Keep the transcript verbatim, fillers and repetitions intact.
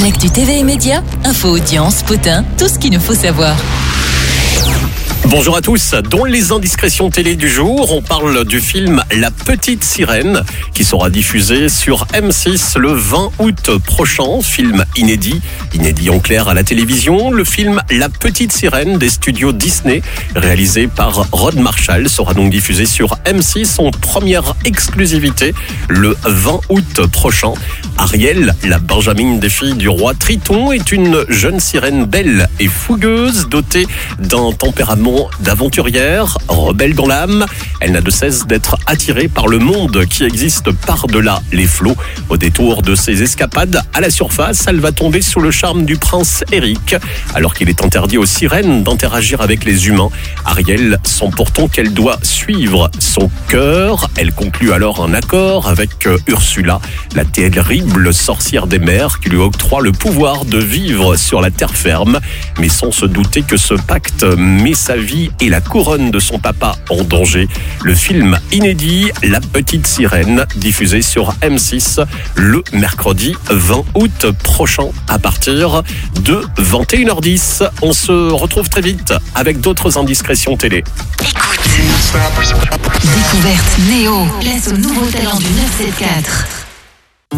L'actu T V et Média, info, audience, potin, tout ce qu'il nous faut savoir. Bonjour à tous. Dans les indiscrétions télé du jour, on parle du film La Petite Sirène qui sera diffusé sur M six le vingt août prochain. Film inédit, inédit en clair à la télévision. Le film La Petite Sirène des studios Disney, réalisé par Rod Marshall, sera donc diffusé sur M six en première exclusivité le vingt août prochain. Ariel, la Benjamine des filles du roi Triton, est une jeune sirène belle et fougueuse, dotée d'un tempérament d'aventurière, rebelle dans l'âme. Elle n'a de cesse d'être attirée par le monde qui existe par-delà les flots. Au détour de ses escapades à la surface, elle va tomber sous le charme du prince Eric. Alors qu'il est interdit aux sirènes d'interagir avec les humains, Ariel sent pourtant qu'elle doit suivre son cœur. Elle conclut alors un accord avec Ursula, la terrible sorcière des mers, qui lui octroie le pouvoir de vivre sur la terre ferme, mais sans se douter que ce pacte met sa vie et la couronne de son papa en danger. Le film inédit La Petite Sirène, diffusé sur M six le mercredi vingt août prochain à partir de vingt et une heures dix. On se retrouve très vite avec d'autres indiscrétions télé. Écoute. Découverte Néo. Place au nouveau talent du neuf sept quatre.